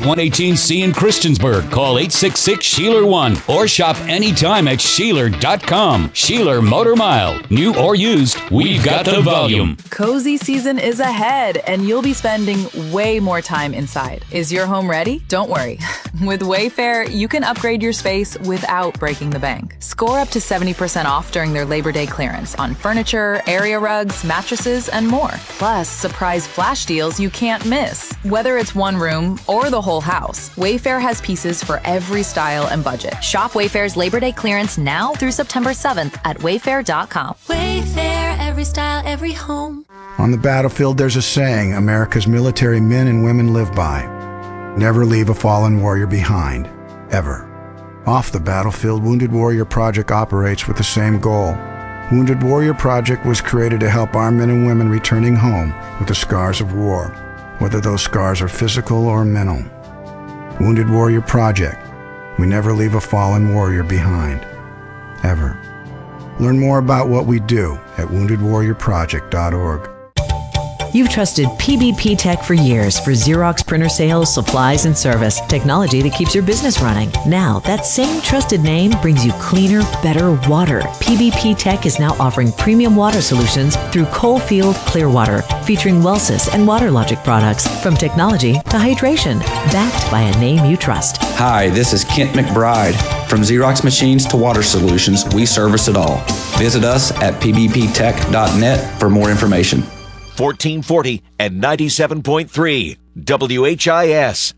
118C in Christiansburg. Call 866-SHEELER1 or shop anytime at Sheeler.com. Sheeler Motor Mile. New or used, we've got the volume. Cozy season is ahead, and you'll be spending way more time inside. Is your home ready? Don't worry. With Wayfair, you can upgrade your space without breaking the bank. Score up to 70% off during their Labor Day clearance on furniture, area rugs, mattresses, and more. Plus, surprise flash deals you can't miss. Whether it's one room or the whole house, Wayfair has pieces for every style and budget. Shop Wayfair's Labor Day clearance now through September 7th at wayfair.com. Wayfair, every style, every home. On the battlefield, there's a saying America's military men and women live by. Never leave a fallen warrior behind, ever. Off the battlefield, Wounded Warrior Project operates with the same goal. Wounded Warrior Project was created to help our men and women returning home with the scars of war, whether those scars are physical or mental. Wounded Warrior Project. We never leave a fallen warrior behind, ever. Learn more about what we do at woundedwarriorproject.org. You've trusted PBP Tech for years for Xerox printer sales, supplies, and service. Technology that keeps your business running. Now, that same trusted name brings you cleaner, better water. PBP Tech is now offering premium water solutions through Coalfield Clearwater, featuring Wellsys and WaterLogic products. From technology to hydration, backed by a name you trust. Hi, this is Kent McBride. From Xerox machines to water solutions, we service it all. Visit us at pbptech.net for more information. 1440 and 97.3 WHIS.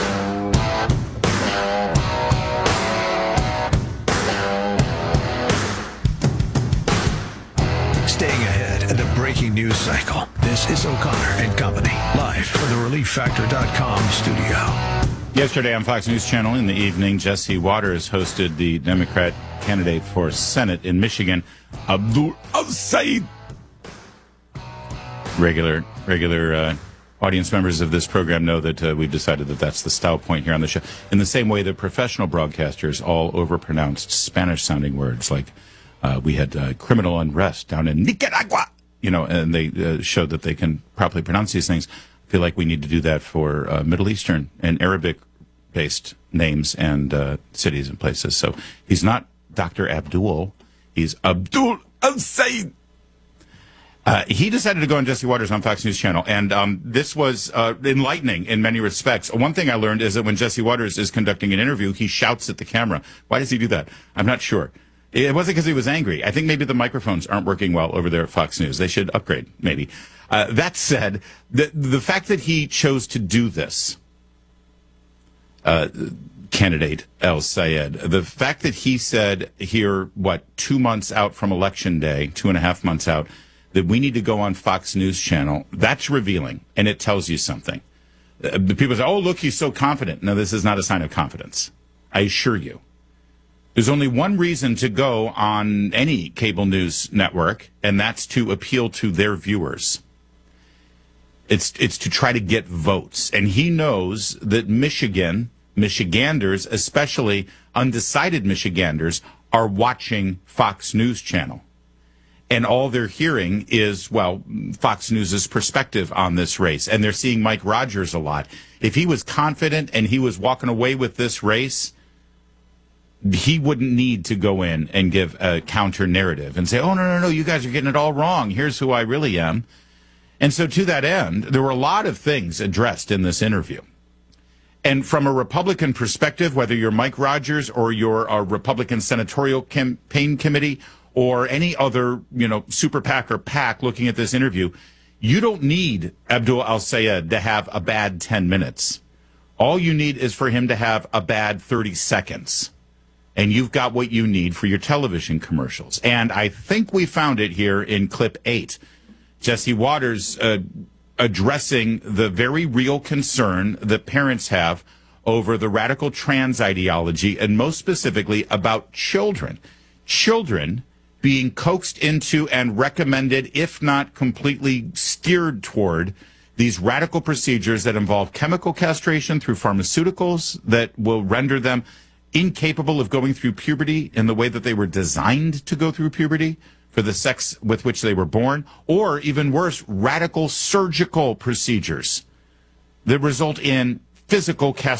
Staying ahead of the breaking news cycle. This is O'Connor and Company, live from the ReliefFactor.com studio. Yesterday on Fox News Channel in the evening, Jesse Waters hosted the Democrat candidate for Senate in Michigan, Abdul al-Sayed. Regular audience members of this program know that we've decided that that's the style point here on the show. In the same way that professional broadcasters all overpronounced Spanish-sounding words, like we had criminal unrest down in Nicaragua, and they showed that they can properly pronounce these things. I feel like we need to do that for Middle Eastern and Arabic-based names and cities and places. So he's not Dr. Abdul, he's Abdul al-Sayed. He decided to go on Jesse Waters on Fox News Channel, and this was enlightening in many respects. One thing I learned is that when Jesse Waters is conducting an interview, he shouts at the camera. Why does he do that? I'm not sure. It wasn't because he was angry. I think maybe the microphones aren't working well over there at Fox News. They should upgrade, maybe. That said, the fact that he chose to do this, candidate al-Sayed, the fact that he said here, 2 months out from Election Day, 2.5 months out, that we need to go on Fox News Channel, that's revealing, and it tells you something. The people say, oh, look, he's so confident. No, this is not a sign of confidence. I assure you. There's only one reason to go on any cable news network, and that's to appeal to their viewers. It's to try to get votes. And he knows that Michiganders, especially undecided Michiganders, are watching Fox News Channel. And all they're hearing is, Fox News' perspective on this race. And they're seeing Mike Rogers a lot. If he was confident and he was walking away with this race, he wouldn't need to go in and give a counter narrative and say, oh, no, you guys are getting it all wrong. Here's who I really am. And so to that end, there were a lot of things addressed in this interview. And from a Republican perspective, whether you're Mike Rogers or you're a Republican senatorial campaign committee or any other, super PAC or PAC looking at this interview, you don't need Abdul al-Sayed to have a bad 10 minutes. All you need is for him to have a bad 30 seconds. And you've got what you need for your television commercials. And I think we found it here in clip 8. Jesse Waters addressing the very real concern that parents have over the radical trans ideology, and most specifically about children. Children being coaxed into and recommended, if not completely steered toward, these radical procedures that involve chemical castration through pharmaceuticals that will render them incapable of going through puberty in the way that they were designed to go through puberty for the sex with which they were born, or even worse, radical surgical procedures that result in physical